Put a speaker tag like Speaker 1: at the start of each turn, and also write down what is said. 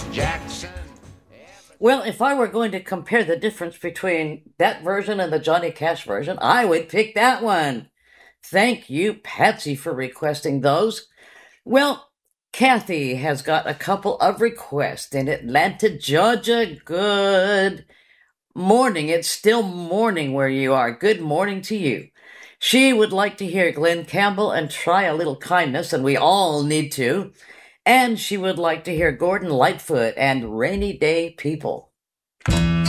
Speaker 1: Jackson.
Speaker 2: Well, if I were going to compare the difference between that version and the Johnny Cash version, I would pick that one. Thank you, Patsy, for requesting those. Well, Kathy has got a couple of requests in Atlanta, Georgia. Good morning. It's still morning where you are. Good morning to you. She would like to hear Glenn Campbell and Try a Little Kindness, and we all need to. And she would like to hear Gordon Lightfoot and Rainy Day People.